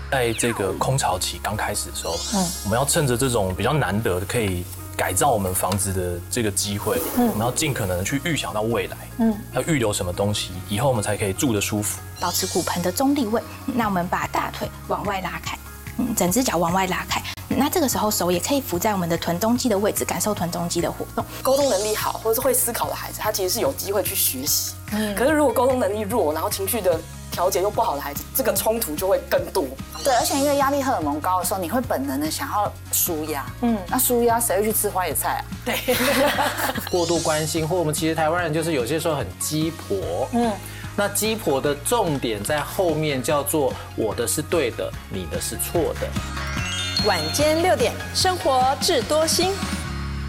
在这个空巢期刚开始的时候，我们要趁着这种比较难得的可以改造我们房子的这个机会，我们要尽可能的去预想到未来，要预留什么东西，以后我们才可以住得舒服。 保持骨盆的中立位，那我们把大腿往外拉开，整只脚往外拉开。那这个时候手也可以扶在我们的臀中肌的位置，感受臀中肌的活动。 沟通能力好或者是会思考的孩子，他其实是有机会去学习。可是如果沟通能力弱，然后情绪的调节又不好的孩子，这个冲突就会更多。 对，而且因为压力荷尔蒙高的时候，你会本能的想要抒压。那抒压谁会去吃花椰菜啊？ 对， 过度关心，或我们其实台湾人就是有些时候很鸡婆。那鸡婆的重点在后面叫做我的是对的，你的是错的。 晚间6点，生活智多星。